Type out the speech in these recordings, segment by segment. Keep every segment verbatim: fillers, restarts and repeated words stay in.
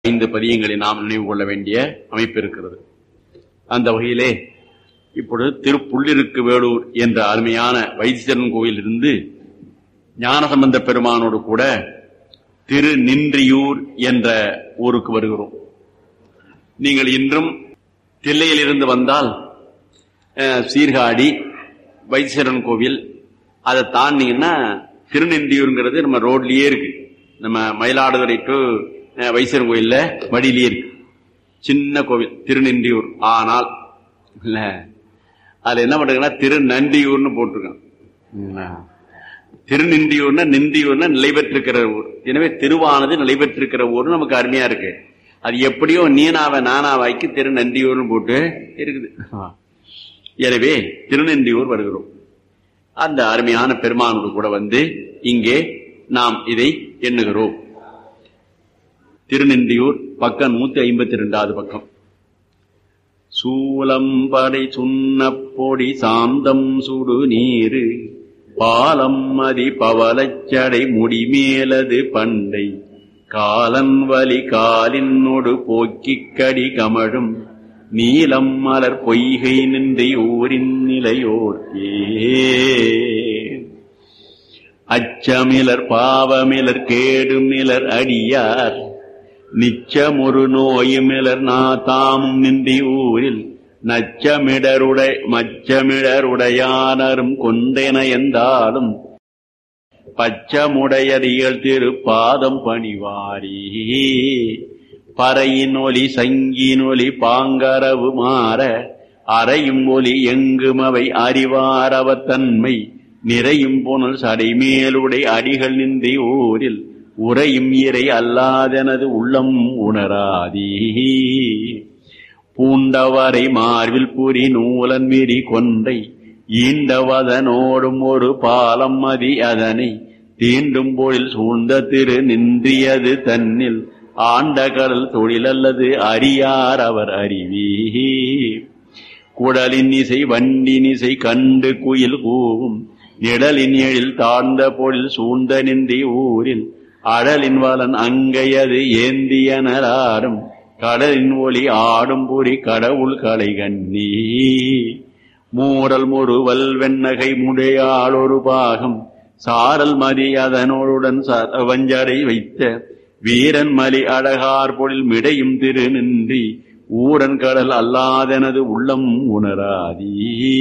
ஐந்து பதியங்களை நாம் நினைவு கொள்ள வேண்டிய அமைப்பு இருக்கிறது. அந்த வகையிலே இப்பொழுது திருப்புள்ளிருக்கு வேலூர் என்ற அருமையான வைத்தீஸ்வரன் கோயிலிருந்து ஞானசம்பந்த பெருமானோடு கூட திரு நின்றியூர் என்ற ஊருக்கு வருகிறோம். நீங்கள் இன்றும் தில்லையிலிருந்து வந்தால் சீர்காழி வைத்தீஸ்வரன் கோவில், அதை தாண்டிங்கன்னா திருநின்றியூருங்கிறது நம்ம ரோட்லயே இருக்கு. நம்ம மயிலாடுதுறை டு வைத்தீஸ்வரன் கோயில்ல வழியிலேயே இருக்கு. சின்ன கோவில் திருநின்றியூர். ஆனால் இல்ல அதுல என்ன பண்றாங்கன்னா திருநன்றியூர்னு போட்டிருக்காங்க. திருநின்றியூர்னா நின்றியூர்னா நிலை பெற்றிருக்கிற ஊர். எனவே திருவானது நிலை பெற்றிருக்கிற ஊர் நமக்கு அருமையா இருக்கு. அது எப்படியோ நீனாவை நானாவாய்க்கு திருநன்றியூர்னு போட்டு இருக்குது. எனவே திருநன்றியூர் வருகிறோம். அந்த அருமையான பெருமானோடு கூட வந்து இங்கே நாம் இதை எண்ணுகிறோம். திருநெண்டியூர் பக்கம் நூத்தி ஐம்பத்தி இரண்டாவது பக்கம். சூலம்படை சுண்ணப்பொடி சாந்தம் சுடு நீரு பாலம் மதி பவளச்சடை முடிமேலது பண்டை காலன் வலி காலினோடு போக்கிக் கடி கமழும் நீலம் மலர் பொய்கை நின்று ஊரின் நிலையோர்க்கே அச்சமிலர் பாவமிலர் கேடுமிலர் அடியார் நிச்சமொரு நோயுமிலர் நா தாமும் நின்றி ஊரில் நச்சமிடருடை மச்சமிடருடையானரும் கொண்டென எந்தாலும் பச்சமுடையடிகள் திருப்பாதம் பணிவாரி பறையின் ஒலி சங்கின் ஒலி பாங்கரவு மாற அறையும் ஒலி எங்குமவை அறிவாரவ தன்மை நிறையும் புனல் சடைமேலுடை அடிகள் நின்றி ஊரில் உரையும் இறை அல்லாதெனது உள்ளம் உணராதீ பூண்டவரை மார்பில் புரி நூலன் விரி கொன்றை ஈண்டவதனோடும் ஒரு பாலம் மதி அதனை தீண்டும் பொழில் சூழ்ந்த திரு நின்றியது தன்னில் ஆண்ட கடல் தொழிலல்லது அறியார் அவர் அறிவி குடலின் இசை வண்டின் இசை கண்டு குயில் கூவும் நிழலின் எழில் தாழ்ந்த பொழில் சூழ்ந்த நின்றி ஊரில் அடலின் வலன் அங்கையது ஏந்தியனராடும் கடலின் ஒளி ஆடும் புரி கடவுள் கலை கண்ணி மூரல் முறுவல் வெண்ணகை முடையாள் ஒரு பாகம் சாரல் மதி அதனோடுடன் வஞ்சடை வைத்த வீரன் மலி அழகார் பொழில் மிடையும் திரு நின்றி ஊரன் கடல் அல்லாதெனது உள்ளம் உணராதீ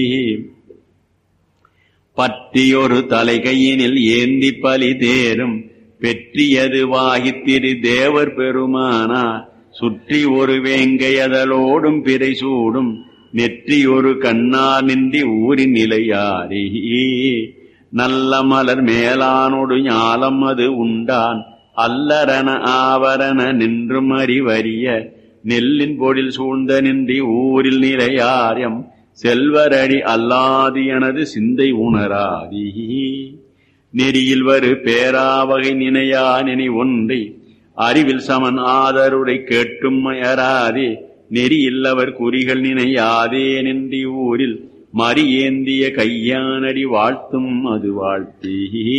பற்றியொரு தலைகையினில் ஏந்தி பலி தேரும் பெற்றியது வாகித்திரு தேவர் பெருமானா சுற்றி ஒரு வேங்கையதலோடும் பிறை சூடும் நெற்றி ஒரு கண்ணார் நின்றி ஊரின் நிலையாரே நல்ல மலர் மேலானோடு ஞாலம் அது உண்டான் அல்லரண ஆவரண நின்றும் அறிவறிய நெல்லின் பொழில் சூழ்ந்த நின்றி ஊரில் நிலையாரியம் செல்வரடி அல்லாது எனது சிந்தை உணராதீ நெறியில் வரு பேராவகை நினையா நினை ஒன்றை அறிவில் சமன் ஆதருடை கேட்டும் மயராதே நெறியில்லவர் குறிகள் நினையாதே நின்றி ஊரில் மறி ஏந்திய கையானடி வாழ்த்தும் அது வாழ்த்தே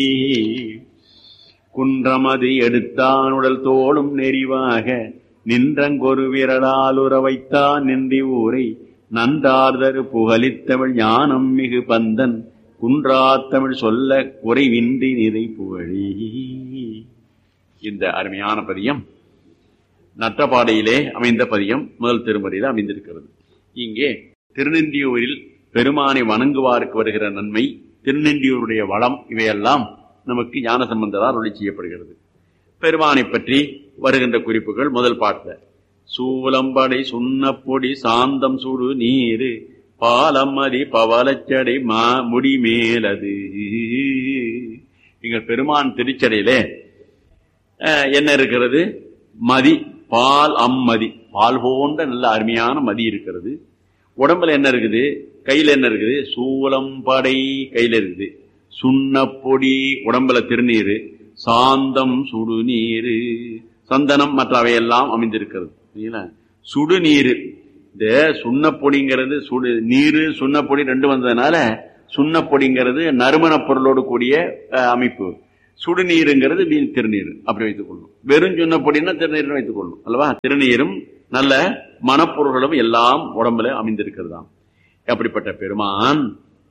குன்றமது எடுத்தானுடல் தோளும் நெறிவாக நின்றங்கொரு விரலாலுற வைத்தான் நின்றி ஊரை நன்றார்தரு புகழித்தமிழ் ஞானம் மிகு பந்தன் குன்றாத்தமிழ் சொல்ல குறைவின்றி நிறை புகழி. இந்த அருமையான பதியம் நற்றபாடையிலே அமைந்த பதியம் முதல் திருமறையில் அமைந்திருக்கிறது. இங்கே திருநெண்டியூரில் பெருமானை வணங்குவாருக்கு வருகிற நன்மை, திருநெண்டியூருடைய வளம், இவையெல்லாம் நமக்கு ஞான சம்பந்தரால் ஒளி செய்யப்படுகிறது. பெருமானை பற்றி வருகின்ற குறிப்புகள் முதல் பாட்டுல சூலம்படை சுண்ணப்பொடி சாந்தம் சுடு நீரு பாலம் மதி பவளச்சடை மா முடி மேலது. எங்கள் பெருமான் திருச்சடையிலே என்ன இருக்கிறது? மதி, பால் அம்மதி, பால் போன்ற நல்ல அருமையான மதி இருக்கிறது. உடம்புல என்ன இருக்குது? கையில என்ன இருக்குது? சூலம்படை கையில இருக்குது. சுண்ணப்பொடி உடம்புல திருநீரு, சாந்தம் சுடுநீரு, சந்தனம் மற்றவையெல்லாம் அமைந்திருக்கிறது. சுடுநீரு, இந்த சுண்ணப்பொடிங்கிறது சுடு நீரு சுண்ணப்பொடி ரெண்டு வந்ததுனால சுண்ணப்பொடிங்கிறது நறுமண பொருளோடு கூடிய அமைப்பு. சுடுநீருங்கிறது திருநீர் அப்படி வைத்துக் கொள்ளும். வெறும் சொன்ன பொடினா திருநீர் வைத்துக் கொள்ளும் அல்லவா. திருநீரும் நல்ல மனப்பொருள்களும் எல்லாம் உடம்புல அமைந்திருக்கிறதாம். அப்படிப்பட்ட பெருமான்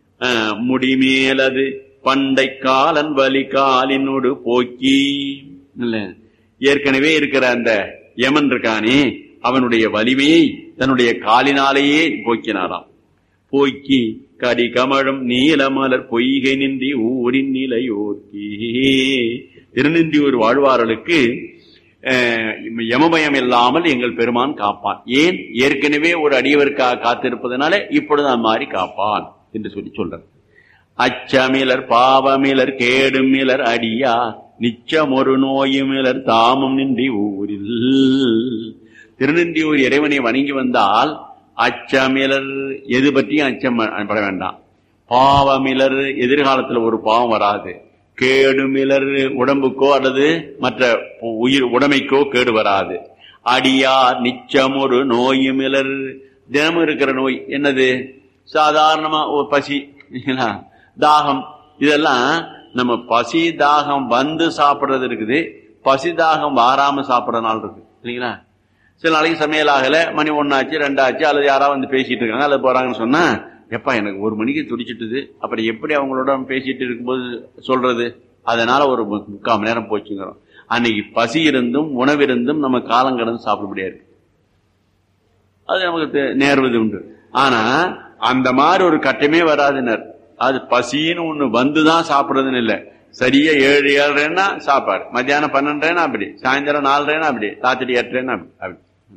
முடிமேலது பண்டை காலன் வலி காலினோடு போக்கி இல்ல ஏற்கனவே இருக்கிற அந்த யமன் இருக்கானே அவனுடைய வலிமையை தன்னுடைய காலினாலேயே போக்கினாராம். போக்கி கடி கமழும் நீலமலர் பொய்கை நின்றி ஊரின் நிலையோர்க்கி. திருநின்றியூர் வாழ்வார்களுக்கு யமபயம் இல்லாமல் எங்கள் பெருமான் காப்பான். ஏன்? ஏற்கனவே ஒரு அடியவருக்காக காத்திருப்பதனால இப்பொழுது அந்த மாதிரி காப்பான் என்று சொல்லி சொல்ற. அச்சமிலர் பாவமிலர் கேடுமிலர் அடியா நிச்சம் ஒரு நோயுமிலர் தாமும் நின்றி ஊரில். திருநின்றியூர் இறைவனை வணங்கி வந்தால் அச்சமிலர் எது பற்றியும் அச்சம் பட வேண்டாம். பாவமிலர் எதிர்காலத்தில் ஒரு பாவம் வராது. கேடுமிலர் உடம்புக்கோ அல்லது மற்ற உயிர் உடமைக்கோ கேடு வராது. அடியார் நிச்சம் ஒரு நோயுமிலர் தினமும் இருக்கிற நோய் என்னது? சாதாரணமா ஒரு பசி தாகம் இதெல்லாம் நம்ம பசி தாகம் வந்து சாப்பிடுறது இருக்குது, பசி தாகம் வாராம சாப்பிடுற நாள் இருக்கு இல்லைங்களா. சில நாளைக்கு சமையல் ஆகல, மணி ஒன்னாச்சு ரெண்டாச்சு அல்லது யாராவது வந்து பேசிட்டு இருக்காங்க அல்லது போறாங்கன்னு சொன்னா எப்பா எனக்கு ஒரு மணிக்கு துடிச்சிட்டுது, அப்புறம் எப்படி அவங்களோட பேசிட்டு இருக்கும்போது சொல்றது? அதனால ஒரு முக்கால் மணி நேரம் போச்சுங்கிறோம். அன்னைக்கு பசி இருந்தும் உணவிருந்தும் நம்ம காலம் கடந்து சாப்பிட முடியாது. அது நமக்கு நேர்வது உண்டு. ஆனா அந்த மாதிரி ஒரு கட்டமே வராதுனர். அது பசின்னு ஒண்ணு வந்துதான் சாப்பிடுறதுன்னு இல்லை. சரியா ஏழு ஏழரைன்னா சாப்பாடு, மத்தியானம் பன்னெண்டரைனா அப்படி, சாயந்தரம் நாலரைனா அப்படி, ராத்திரி எட்டரைனா அப்படி அப்படி.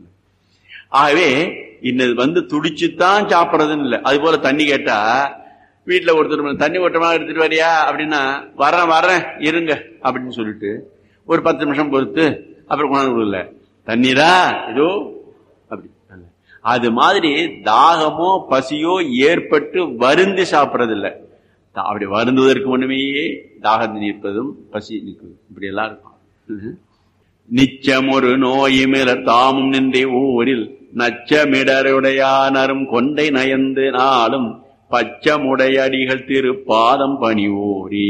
ஆகவே இன்னது வந்து துடிச்சுதான் சாப்பிடுறதுன்னு இல்லை. அது போல தண்ணி கேட்டா வீட்டுல ஒருத்தர் தண்ணி ஓட்டமாக எடுத்துட்டு வரியா அப்படின்னா வரேன் வரேன் இருங்க அப்படின்னு சொல்லிட்டு ஒரு பத்து நிமிஷம் பொறுத்து அப்புறம் கொண்டாந்து கொடுக்கல தண்ணீரா இதோ அப்படி. அது மாதிரி தாகமோ பசியோ ஏற்பட்டு வருந்தி சாப்பிடறது இல்லை. அப்படி வருந்துவதற்கு ஒண்ணுமே தாகம் நிற்பதும் பசி நிற்பதும் இப்படி எல்லாம் இருக்கும். நிச்சம் ஒரு நோயுமிலர் தாமும் நின்றே ஊரில் நச்சமிடருடையானரும் கொண்டை நயந்து நாளும் பச்சமுடையடிகள் திரு பாதம் பணிவோரே.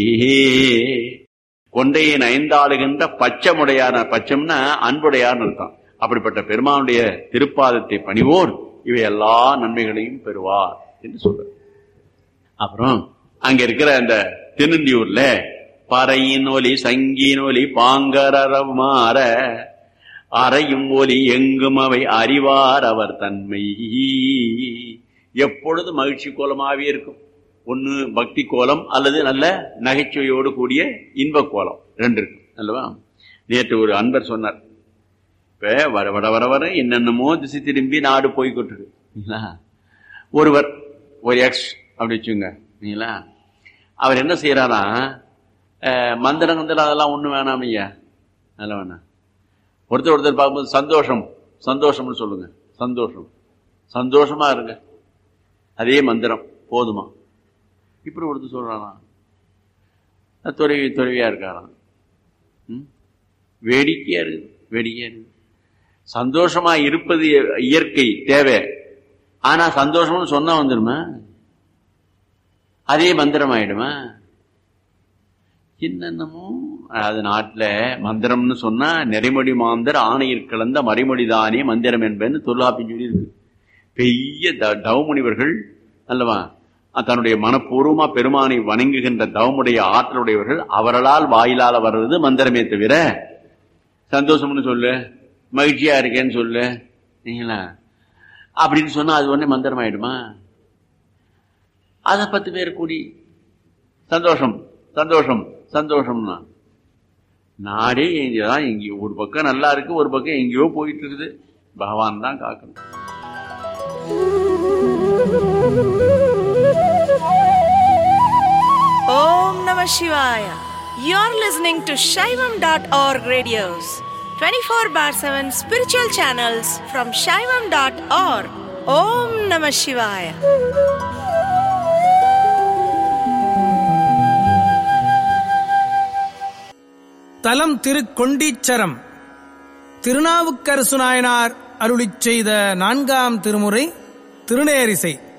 கொண்டையை நயந்தாளுகின்ற பச்சமுடையான, பச்சம்னா அன்புடையார் அர்த்தம். அப்படிப்பட்ட பெருமானுடைய திருப்பாதத்தை பணிவோர் இவை எல்லா நன்மைகளையும் பெறுவார் என்று சொல்ற. அப்புறம் அங்க இருக்கிற அந்த திருநின்றியூர்ல பறையின் ஒலி சங்கின் ஒலி பாங்கரவ மாற அறையும் ஒலி எங்கும் அவை அறிவார் அவர் தன்மை. எப்பொழுது மகிழ்ச்சி கோலமாவே இருக்கும். ஒன்னு பக்தி கோலம் அல்லது நல்ல நகைச்சுவையோடு கூடிய இன்ப கோலம் ரெண்டு இருக்கு அல்லவா. நேற்று ஒரு அன்பர் சொன்னார், இப்ப வர வர வர வர என்னென்னமோ திசை திரும்பி நாடு போய்கொண்டிருக்கு. ஒருவர் ஒரு எக்ஸ் அப்படி வச்சுங்க, அவர் என்ன செய்யறாரா, மந்திரம் கந்திரம் அதெல்லாம் ஒண்ணு வேணாம் ஐயா, அதெல்லாம் வேணாம். ஒருத்தர் ஒருத்தர் பார்க்கும்போது சந்தோஷம் சந்தோஷம்னு சொல்லுங்க, சந்தோஷம் சந்தோஷமா இருங்க, அதே மந்திரம் போதுமா. இப்படி ஒருத்தர் சொல்றானா, துறவி துறவியா இருக்காராம். வேடிக்கையா இருக்கு, வேடிக்கையா இருக்கு. சந்தோஷமா இருப்பது இயற்கை தேவை. ஆனா சந்தோஷம்னு சொன்னா வந்துடுமா, அதே மந்திரம் ஆயிடுமா? என்னென்னமோ அது நாட்டுல மந்திரம்னு சொன்னா நிறைமொழி மாந்தர் ஆணையில் கலந்த மறைமொழிதானே மந்திரம் என்பதுன்னு தொல்காப்பியம் சொல்லி இருக்கு. பெரிய தவமுனிவர்கள் அல்லவா, தன்னுடைய மனப்பூர்வமா பெருமானை வணங்குகின்ற தவமுடைய ஆற்றலுடையவர்கள், அவர்களால் வாயிலால வர்றது மந்திரமே தவிர சந்தோஷம்னு சொல்லு, மகிழ்ச்சியா இருக்கேன்னு சொல்லு நீங்களா அப்படின்னு சொன்னா அது ஒண்ணே மந்திரம் ஆயிடுமா? அதை பத்து பேர் கூடி சந்தோஷம் சந்தோஷம் சந்தோஷம்னா நாடே இங்கதான், இங்க ஒரு பக்கம் நல்லா இருக்கு, ஒரு பக்கம் எங்கேயோ போயிட்டு இருக்குது. பகவான் தான் காக்கணும். Om Namah Shivaya. You're listening to Shaivam dot org radios, twenty-four bar seven spiritual channels from Shaivam dot org. Om Namah Shivaya. தலம் திருக்கொண்டீச்சரம். திருநாவுக்கரசு நாயனார் அருளிச் செய்த நான்காம் திருமுறை திருநேரிசை.